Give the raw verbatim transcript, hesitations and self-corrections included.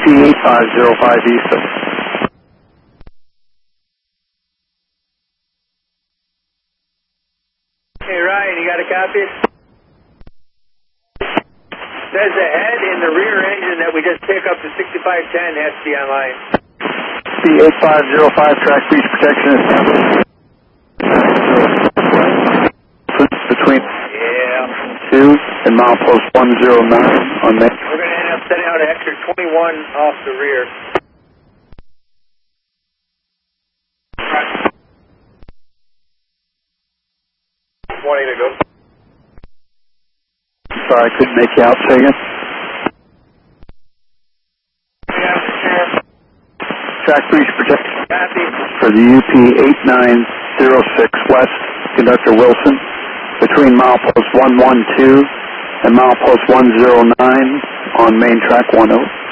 eight five zero five East. Hey Ryan, you got a copy? There's a head in the rear engine that we just pick up to sixty-five ten has to be online. C eight five zero five track breach protection established. Between yeah. two and milepost one zero nine on Main. We're going to end up setting out an extra twenty-one off the rear. twenty to go. Sorry, I couldn't make you out. Say again. Yeah, sure. Track breach protection Copy. for the U P eight nine zero six West, Conductor Wilson, between milepost one one two and milepost one zero nine on main track one oh.